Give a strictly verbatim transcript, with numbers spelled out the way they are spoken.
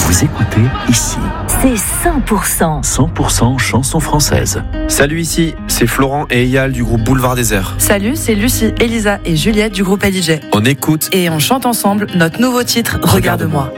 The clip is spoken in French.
Vous écoutez ici. C'est cent pour cent. cent pour cent chanson française. Salut, ici, c'est Florent et Eyal du groupe Boulevard Désert. Salut, c'est Lucie, Elisa et Juliette du groupe L I J. On écoute Et on chante ensemble notre nouveau titre, Regarde-moi.